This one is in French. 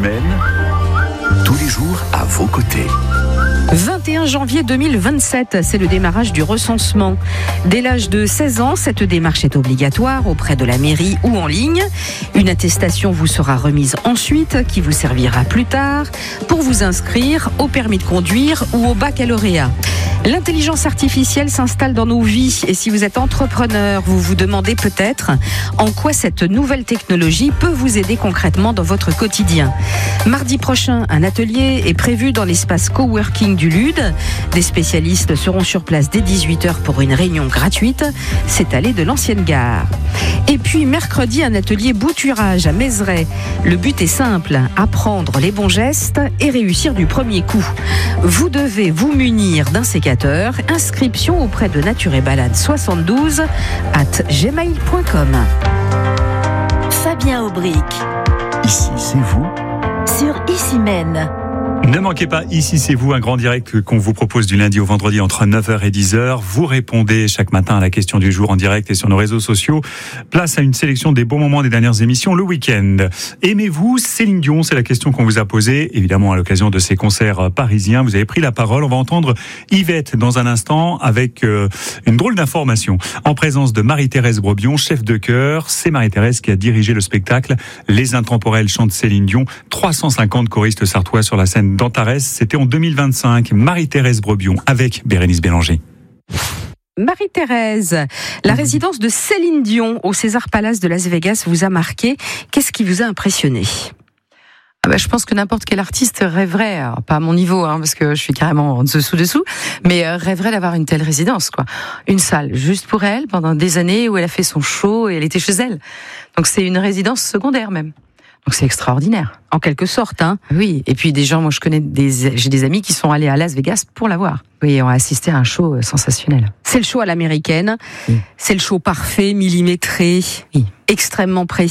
semaine, tous les jours à vos côtés. 21 janvier 2027, c'est le démarrage du recensement. Dès l'âge de 16 ans, cette démarche est obligatoire auprès de la mairie ou en ligne. Une attestation vous sera remise ensuite, qui vous servira plus tard pour vous inscrire au permis de conduire ou au baccalauréat. L'intelligence artificielle s'installe dans nos vies et si vous êtes entrepreneur, vous vous demandez peut-être en quoi cette nouvelle technologie peut vous aider concrètement dans votre quotidien. Mardi prochain, un atelier est prévu dans l'espace coworking du Lude. Des spécialistes seront sur place dès 18h pour une réunion gratuite. C'est allée de l'ancienne gare. Et puis mercredi, un atelier bouturage à Mézeray. Le but est simple, apprendre les bons gestes et réussir du premier coup. Vous devez vous munir d'un sécateur. Inscription auprès de Nature et Balade 72@gmail.com. Fabien Aubric. Ici, c'est vous. Sur Issy-Mène. Ne manquez pas, ici c'est vous, un grand direct qu'on vous propose du lundi au vendredi entre 9h et 10h. Vous répondez chaque matin à la question du jour en direct et sur nos réseaux sociaux. Place à une sélection des bons moments des dernières émissions le week-end. Aimez-vous Céline Dion? C'est la question qu'on vous a posée, évidemment à l'occasion de ces concerts parisiens. Vous avez pris la parole. On va entendre Yvette dans un instant avec une drôle d'information. En présence de Marie-Thérèse Brebion, chef de chœur. C'est Marie-Thérèse qui a dirigé le spectacle Les Intemporels chantent Céline Dion. 350 choristes sartois sur la scène d'Antares, c'était en 2025. Marie-Thérèse Brebion avec Bérénice Bélanger. Marie-Thérèse, la résidence de Céline Dion au César Palace de Las Vegas vous a marqué. Qu'est-ce qui vous a impressionné ? Je pense que n'importe quel artiste rêverait, alors pas à mon niveau, parce que je suis carrément en dessous, mais rêverait d'avoir une telle résidence, quoi. Une salle juste pour elle pendant des années où elle a fait son show et elle était chez elle. Donc c'est une résidence secondaire même. Donc c'est extraordinaire. En quelque sorte, Oui, et puis des gens, moi je connais j'ai des amis qui sont allés à Las Vegas pour la voir. Oui, et ont assisté à un show sensationnel. C'est le show à l'américaine. Oui. C'est le show parfait, millimétré, Oui. extrêmement précis.